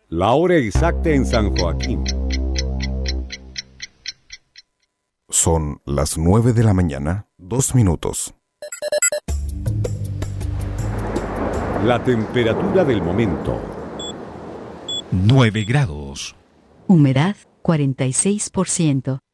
La hora exacta en San Joaquín. Son las 9 de la mañana, 2 minutos. La temperatura del momento. 9 grados. Humedad, 46%.